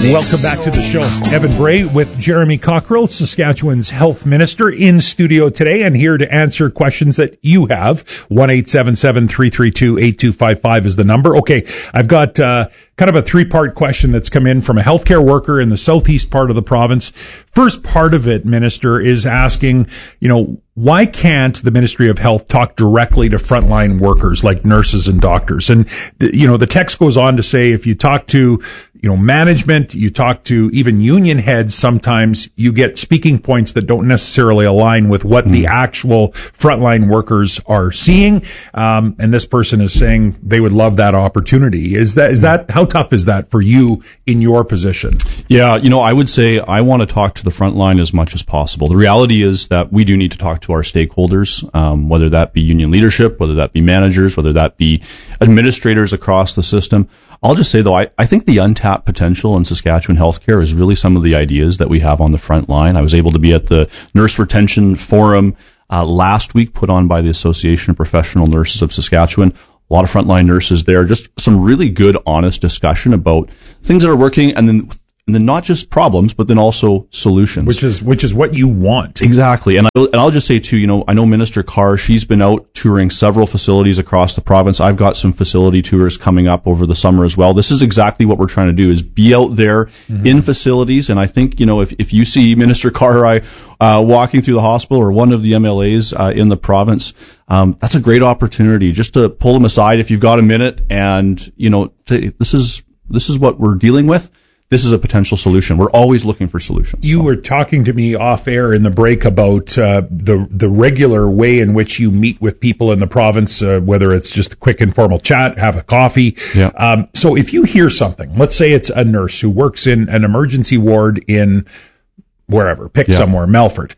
Welcome back to the show. Evan Bray with Jeremy Cockrell, Saskatchewan's health minister, in studio today and here to answer questions that you have. 1-877-332-8255 is the number. Okay, I've got kind of a three-part question that's come in from a healthcare worker in the southeast part of the province. First part of it, Minister, is asking, why can't the Ministry of Health talk directly to frontline workers like nurses and doctors? And, the text goes on to say if you talk to, management, you talk to even union heads, sometimes you get speaking points that don't necessarily align with what the actual frontline workers are seeing. And this person is saying they would love that opportunity. Is that, how tough is that for you in your position? Yeah, I would say I want to talk to the front line as much as possible. The reality is that we do need to talk to our stakeholders, whether that be union leadership, whether that be managers, whether that be administrators across the system. I'll just say, though, I think the untapped potential in Saskatchewan healthcare is really some of the ideas that we have on the front line. I was able to be at the Nurse Retention Forum last week, put on by the Association of Professional Nurses of Saskatchewan. A lot of frontline nurses there, just some really good, honest discussion about things that are working, and then not just problems, but then also solutions. Which is what you want. Exactly. And I'll just say too, I know Minister Carr, she's been out touring several facilities across the province. I've got some facility tours coming up over the summer as well. This is exactly what we're trying to do, is be out there in facilities. And I think, if you see Minister Carr walking through the hospital or one of the MLAs in the province, that's a great opportunity just to pull them aside if you've got a minute and, say, this is what we're dealing with. This is a potential solution. We're always looking for solutions. You were talking to me off air in the break about the regular way in which you meet with people in the province, whether it's just a quick informal chat, have a coffee. Yeah. So if you hear something, let's say it's a nurse who works in an emergency ward in wherever, somewhere, Melfort,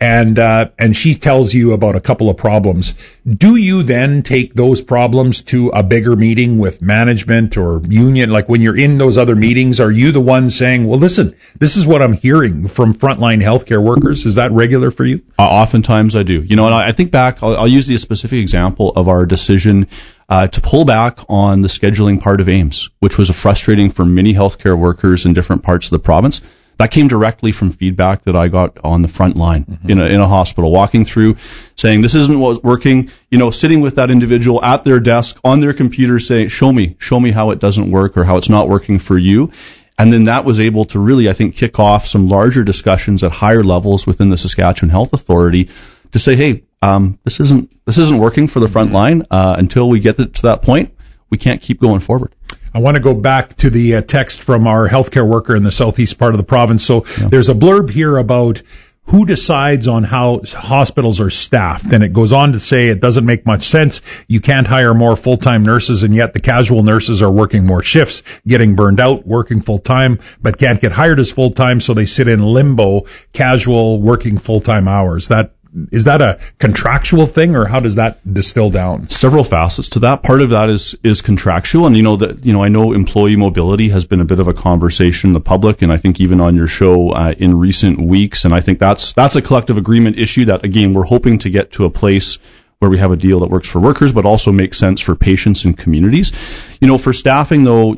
and she tells you about a couple of problems. Do you then take those problems to a bigger meeting with management or union? Like when you're in those other meetings, are you the one saying, well, listen, this is what I'm hearing from frontline healthcare workers? Is that regular for you? Oftentimes I do. And I think back, I'll use the specific example of our decision to pull back on the scheduling part of AIMS, which was frustrating for many healthcare workers in different parts of the province. That came directly from feedback that I got on the front line in a hospital, walking through, saying this isn't what's working, sitting with that individual at their desk on their computer saying, show me how it doesn't work or how it's not working for you. And then that was able to really, I think, kick off some larger discussions at higher levels within the Saskatchewan Health Authority to say, hey, this isn't working for the front line. Until we get to that point, we can't keep going forward. I want to go back to the text from our healthcare worker in the southeast part of the province. So there's a blurb here about who decides on how hospitals are staffed. And it goes on to say it doesn't make much sense. You can't hire more full-time nurses, and yet the casual nurses are working more shifts, getting burned out, working full-time, but can't get hired as full-time, so they sit in limbo, casual, working full-time hours. Is that a contractual thing, or how does that distill down? Several facets to that. Part of that is contractual, and I know employee mobility has been a bit of a conversation in the public, and I think even on your show in recent weeks, and I think that's a collective agreement issue that, again, we're hoping to get to a place where we have a deal that works for workers, but also makes sense for patients and communities. For staffing, though,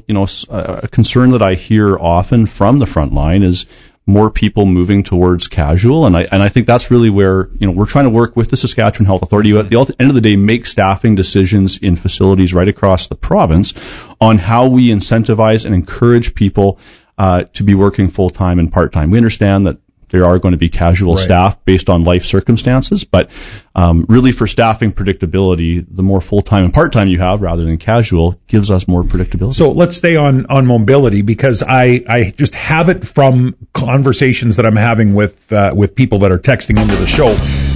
a concern that I hear often from the front line is more people moving towards casual, and I think that's really where we're trying to work with the Saskatchewan Health Authority. At the end of the day, make staffing decisions in facilities right across the province on how we incentivize and encourage people to be working full time and part time. We understand that there are going to be casual staff based on life circumstances, but really for staffing predictability, the more full-time and part-time you have rather than casual gives us more predictability. So let's stay on mobility, because I just have it from conversations that I'm having with people that are texting into the show.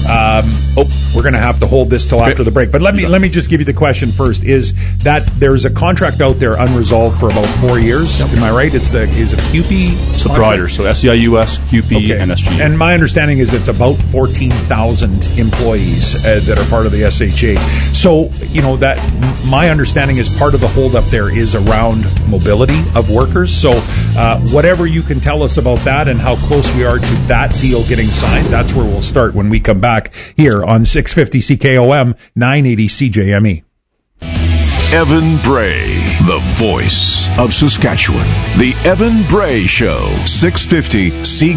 We're going to have to hold this till after the break. But let me just give you the question first. Is that there's a contract out there unresolved for about 4 years? Am I right? Is it CUPE? It's the provider, so SEIUS, CUPE, and SGU. And my understanding is it's about 14,000 employees that are part of the SHA. So, that my understanding is part of the holdup there is around mobility of workers. So, whatever you can tell us about that and how close we are to that deal getting signed, that's where we'll start when we come back here on 650 CKOM, 980 CJME. Evan Bray, the voice of Saskatchewan. The Evan Bray Show, 650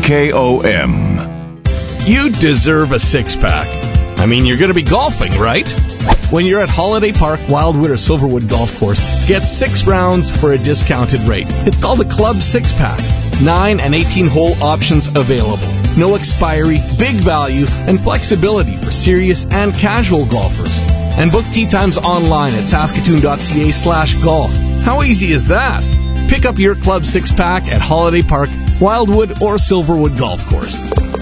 CKOM. You deserve a six-pack. I mean, you're going to be golfing, right? When you're at Holiday Park, Wildwood, or Silverwood Golf Course, get 6 rounds for a discounted rate. It's called a Club 6-Pack. 9 and 18-hole options available. No expiry, big value, and flexibility for serious and casual golfers. And book tee times online at saskatoon.ca/golf. How easy is that? Pick up your Club 6-Pack at Holiday Park, Wildwood, or Silverwood Golf Course.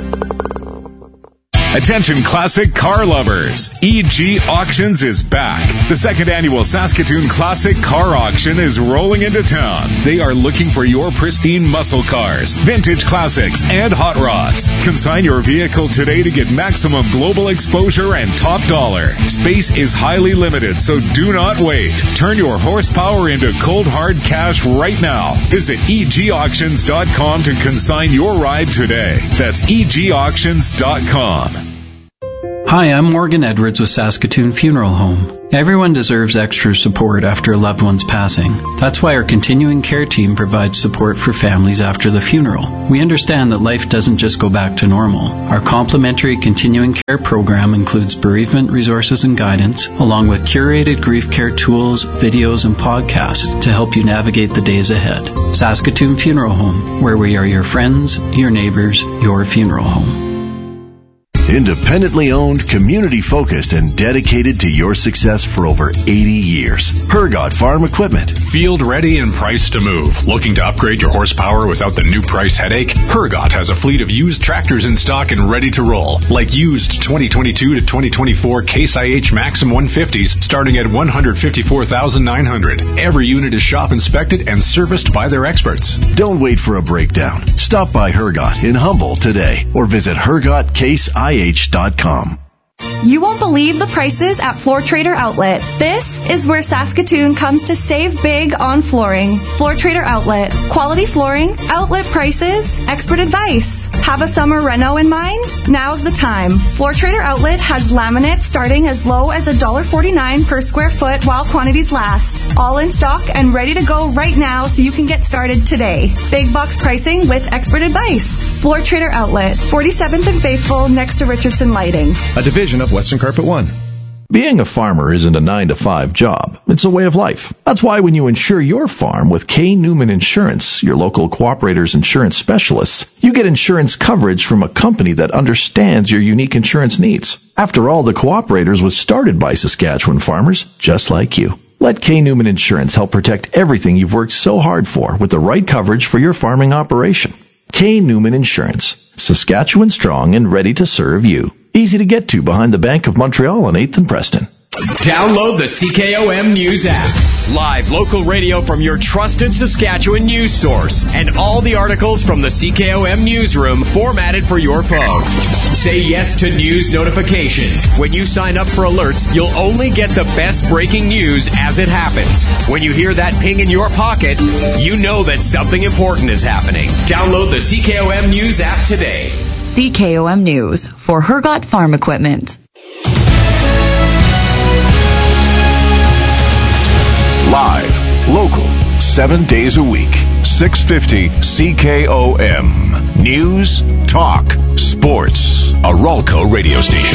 Attention classic car lovers. EG Auctions is back. The second annual Saskatoon Classic Car Auction is rolling into town. They are looking for your pristine muscle cars, vintage classics, and hot rods. Consign your vehicle today to get maximum global exposure and top dollar. Space is highly limited, so do not wait. Turn your horsepower into cold hard cash right now. Visit egauctions.com to consign your ride today. That's egauctions.com. Hi, I'm Morgan Edwards with Saskatoon Funeral Home. Everyone deserves extra support after a loved one's passing. That's why our continuing care team provides support for families after the funeral. We understand that life doesn't just go back to normal. Our complimentary continuing care program includes bereavement resources and guidance, along with curated grief care tools, videos, and podcasts to help you navigate the days ahead. Saskatoon Funeral Home, where we are your friends, your neighbors, your funeral home. Independently owned, community-focused, and dedicated to your success for over 80 years. Hergot Farm Equipment. Field ready and priced to move. Looking to upgrade your horsepower without the new price headache? Hergot has a fleet of used tractors in stock and ready to roll. Like used 2022 to 2024 Case IH Maxim 150s starting at $154,900. Every unit is shop inspected and serviced by their experts. Don't wait for a breakdown. Stop by Hergot in Humboldt today or visit HergotCaseIH.com. You won't believe the prices at Floor Trader Outlet. This is where Saskatoon comes to save big on flooring. Floor Trader Outlet. Quality flooring, outlet prices, expert advice. Have a summer reno in mind? Now's the time. Floor Trader Outlet has laminate starting as low as $1.49 per square foot while quantities last. All in stock and ready to go right now so you can get started today. Big box pricing with expert advice. Floor Trader Outlet, 47th and Faithful next to Richardson Lighting. A division of Western Carpet One. Being a farmer isn't a 9-to-5 job. It's a way of life. That's why when you insure your farm with K. Newman Insurance, your local Cooperator's insurance specialists, you get insurance coverage from a company that understands your unique insurance needs. After all, the Cooperator's was started by Saskatchewan farmers just like you. Let K. Newman Insurance help protect everything you've worked so hard for with the right coverage for your farming operation. K. Newman Insurance. Saskatchewan strong and ready to serve you. Easy to get to behind the Bank of Montreal on 8th and Preston. Download the CKOM News app. Live local radio from your trusted Saskatchewan news source. And all the articles from the CKOM newsroom formatted for your phone. Say yes to news notifications. When you sign up for alerts, you'll only get the best breaking news as it happens. When you hear that ping in your pocket, you know that something important is happening. Download the CKOM News app today. CKOM News for Hergot Farm Equipment. Live, local, 7 days a week. 650 CKOM. News, talk, sports. A Ralco radio station.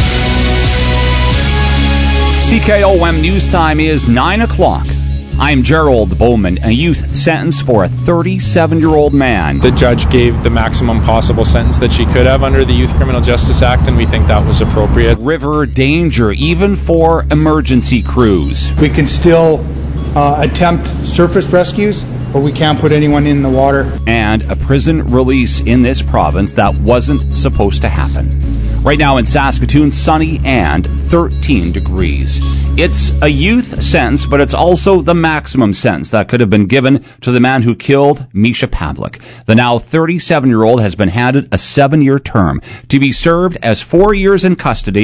CKOM News Time is 9 o'clock. I'm Gerald Bowman. A youth sentence for a 37-year-old man. The judge gave the maximum possible sentence that she could have under the Youth Criminal Justice Act, and we think that was appropriate. River danger, even for emergency crews. We can still attempt surface rescues, but we can't put anyone in the water. And a prison release in this province that wasn't supposed to happen. Right now in Saskatoon, sunny and 13 degrees. It's a youth sentence, but it's also the maximum sentence that could have been given to the man who killed Misha Pavlik. The now 37-year-old has been handed a 7-year term to be served as 4 years in custody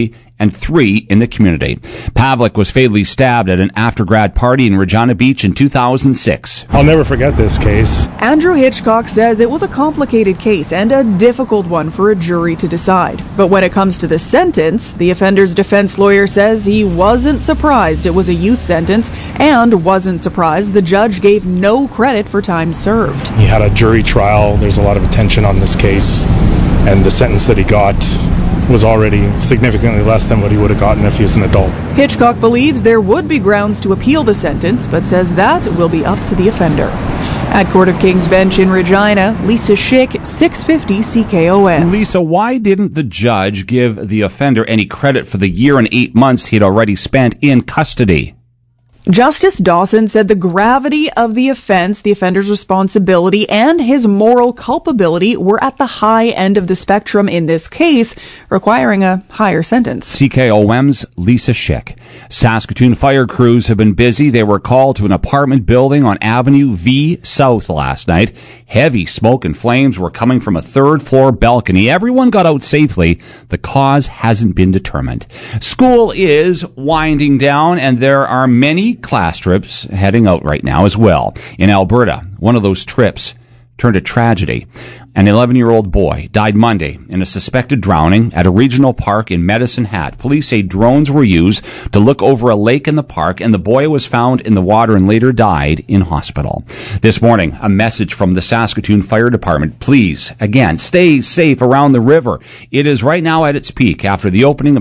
and 3 in the community. Pavlik was fatally stabbed at an after-grad party in Regina Beach in 2006. I'll never forget this case. Andrew Hitchcock says it was a complicated case and a difficult one for a jury to decide. But when it comes to the sentence, the offender's defense lawyer says he wasn't surprised it was a youth sentence and wasn't surprised the judge gave no credit for time served. He had a jury trial. There's a lot of attention on this case, and the sentence that he got was already significantly less than what he would have gotten if he was an adult. Hitchcock believes there would be grounds to appeal the sentence, but says that will be up to the offender. At Court of King's Bench in Regina, Lisa Schick, 650 CKOM. Lisa, why didn't the judge give the offender any credit for the year and 8 months he'd already spent in custody? Justice Dawson said the gravity of the offense, the offender's responsibility, and his moral culpability were at the high end of the spectrum in this case, requiring a higher sentence. CKOM's Lisa Schick. Saskatoon fire crews have been busy. They were called to an apartment building on Avenue V South last night. Heavy smoke and flames were coming from a third-floor balcony. Everyone got out safely. The cause hasn't been determined. School is winding down, and there are many class trips heading out right now as well. In Alberta, one of those trips turned to tragedy. An 11-year-old boy died Monday in a suspected drowning at a regional park in Medicine Hat. Police say drones were used to look over a lake in the park, and the boy was found in the water and later died in hospital. This morning, a message from the Saskatoon Fire Department. Please, again, stay safe around the river. It is right now at its peak after the opening of